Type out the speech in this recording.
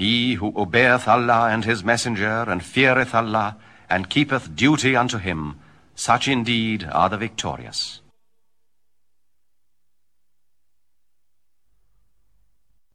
He who obeyeth Allah and his messenger, and feareth Allah, and keepeth duty unto him, such indeed are the victorious.